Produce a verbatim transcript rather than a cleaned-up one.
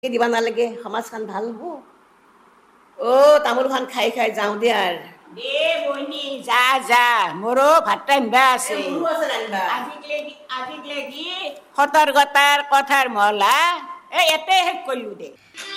দিবা নালাগে সমাজখন ভাল হ'ব অ তামোলখন খাই খাই যাওঁ দে আৰ দে বইনি যা যা মোৰো ভাত ৰান্ধিবা আছে মোৰো আছে ৰান্ধিবা আজিকলে আজিকলে কি সতৰ্কতাৰ কথাৰ মহলা এই এতে শেষ কৰিলো দে